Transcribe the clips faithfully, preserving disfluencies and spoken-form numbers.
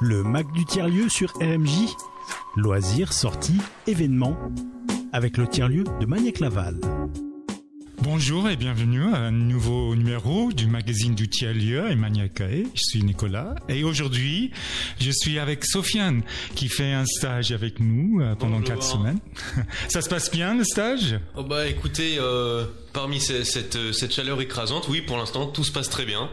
Le Mac du tiers-lieu sur R M J. Loisirs, sorties, événements. Avec le tiers-lieu de Magnac-Laval. Bonjour et bienvenue à un nouveau numéro du magazine du tiers-lieu et Magnac-Laval. Je suis Nicolas et aujourd'hui, je suis avec Sofiane qui fait un stage avec nous pendant Bonjour. quatre semaines. Ça se passe bien le stage ? Oh bah écoutez, euh, parmi ces, cette, cette chaleur écrasante, oui, pour l'instant, tout se passe très bien.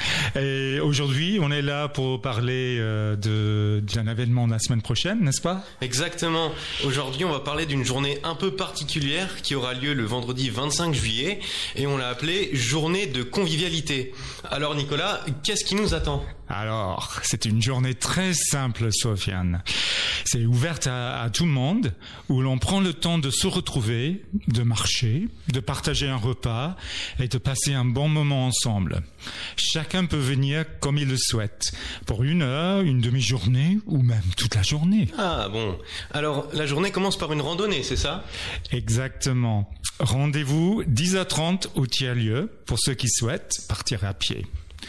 Et aujourd'hui, on est là pour parler euh, de, d'un événement la semaine prochaine, n'est-ce pas ? Exactement. Aujourd'hui, on va parler d'une journée un peu particulière qui aura lieu le vendredi vingt-cinq juillet et on l'a appelée Journée de convivialité. Alors Nicolas, qu'est-ce qui nous attend ? Alors, c'est une journée très simple, Sofiane. C'est ouverte à, à tout le monde, où l'on prend le temps de se retrouver, de marcher, de partager un repas et de passer un bon moment ensemble. Chacun peut venir comme il le souhaite, pour une heure, une demi-journée ou même toute la journée. Ah bon. Alors, la journée commence par une randonnée, c'est ça ? Exactement. Rendez-vous dix heures trente au tiers-lieu pour ceux qui souhaitent partir à pied.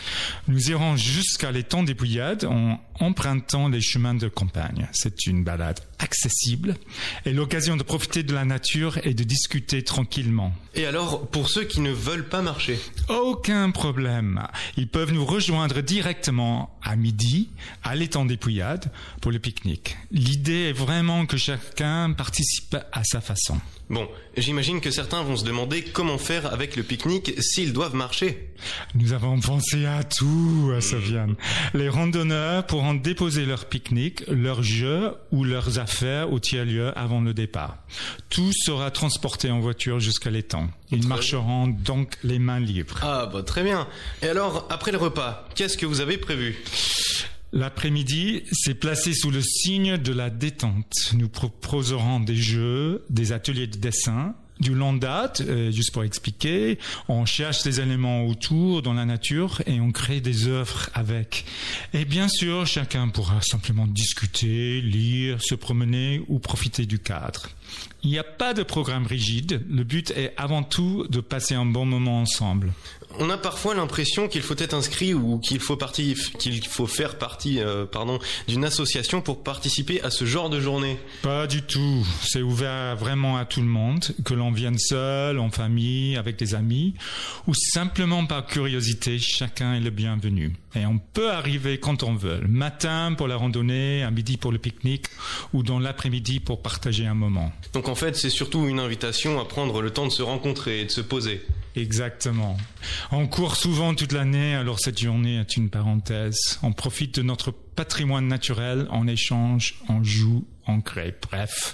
Nous irons jusqu'à l'étang des Pouillades en empruntant les chemins de campagne. C'est une balade accessible et l'occasion de profiter de la nature et de discuter tranquillement. Et alors, pour ceux qui ne veulent pas marcher ? Aucun problème. Ils peuvent nous rejoindre directement à midi à l'étang des Pouillades pour le pique-nique. L'idée est vraiment que chacun participe à sa façon. Bon, j'imagine que certains vont se demander comment faire avec le pique-nique s'ils doivent marcher. Nous avons pensé à tout, Sofiane. Les randonneurs pourront déposer leur pique-nique, leurs jeux ou leurs affaires au tiers-lieu avant le départ. Tout sera transporté en voiture jusqu'à l'étang. Ils marcheront donc les mains libres. Ah bah très bien. Et alors, après le repas, qu'est-ce que vous avez prévu ? L'après-midi, c'est placé sous le signe de la détente. Nous proposerons des jeux, des ateliers de dessin, du longue date, euh, juste pour expliquer. On cherche des éléments autour dans la nature et on crée des œuvres avec. Et bien sûr, chacun pourra simplement discuter, lire, se promener ou profiter du cadre. Il n'y a pas de programme rigide. Le but est avant tout de passer un bon moment ensemble. On a parfois l'impression qu'il faut être inscrit ou qu'il faut partie, qu'il faut faire partie, euh, pardon, d'une association pour participer à ce genre de journée. Pas du tout. C'est ouvert vraiment à tout le monde, que l'on vienne seul, en famille, avec des amis, ou simplement par curiosité, chacun est le bienvenu. Et on peut arriver quand on veut, le matin pour la randonnée, à midi pour le pique-nique, ou dans l'après-midi pour partager un moment. Donc en fait, c'est surtout une invitation à prendre le temps de se rencontrer et de se poser. Exactement. On court souvent toute l'année, alors cette journée est une parenthèse. On profite de notre patrimoine naturel, on échange, on joue, on crée. Bref,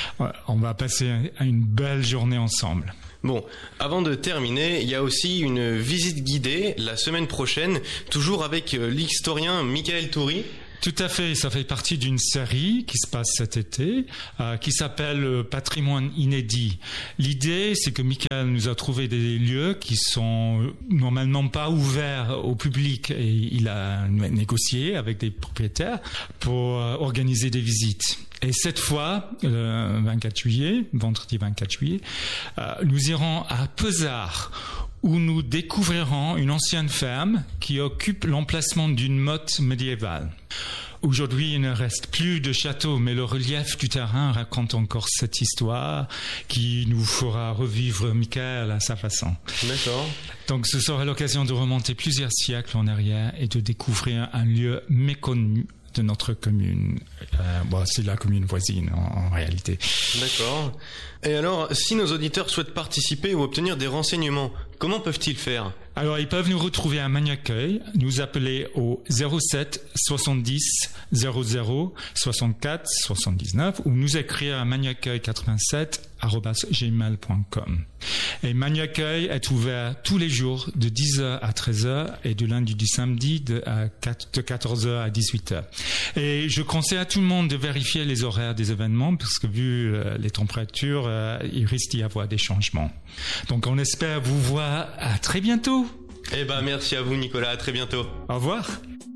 on va passer une belle journée ensemble. Bon, avant de terminer, il y a aussi une visite guidée la semaine prochaine, toujours avec l'historien Michael Toury. Tout à fait, ça fait partie d'une série qui se passe cet été, euh, qui s'appelle Patrimoine inédit. L'idée, c'est que Michael nous a trouvé des lieux qui sont normalement pas ouverts au public et il a négocié avec des propriétaires pour euh, organiser des visites. Et cette fois, le vingt-quatre juillet, vendredi vingt-quatre juillet, euh, nous irons à Pesard, où nous découvrirons une ancienne ferme qui occupe l'emplacement d'une motte médiévale. Aujourd'hui, il ne reste plus de château, mais le relief du terrain raconte encore cette histoire qui nous fera revivre Michael à sa façon. D'accord. Donc ce sera l'occasion de remonter plusieurs siècles en arrière et de découvrir un lieu méconnu de notre commune. Euh, bon, c'est la commune voisine en, en réalité. D'accord. Et alors, si nos auditeurs souhaitent participer ou obtenir des renseignements, comment peuvent-ils faire ? Alors, ils peuvent nous retrouver à Magnac-Laval, nous appeler au zéro sept soixante-dix zéro zéro soixante-quatre soixante-dix-neuf ou nous écrire à magnac-laval quatre-vingt-sept arobase gmail point com. Et Magnac-Laval est ouvert tous les jours de dix heures à treize heures et de lundi du samedi de, à quatre, de quatorze heures à dix-huit heures. Et je conseille à tout le monde de vérifier les horaires des événements parce que vu euh, les températures, euh, il risque d'y avoir des changements. Donc on espère vous voir à très bientôt. Eh ben merci à vous Nicolas, à très bientôt. Au revoir.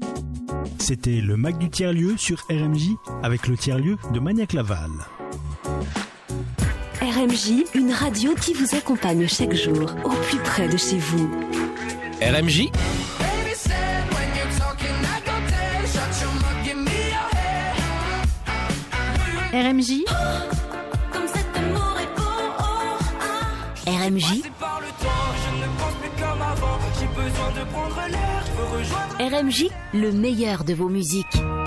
C'était le Mac du tiers-lieu sur R M J avec le tiers-lieu de Magnac-Laval. R M J, une radio qui vous accompagne chaque jour au plus près de chez vous. R M J. Baby said when you're talking, I go tell. Shut your mouth, give me R M J. Comme cet amour est beau, oh, ah. R M J. Par le temps, je ne pense plus comme avant. J'ai besoin de prendre l'air, je veux rejoindre. R M J, le meilleur de vos musiques.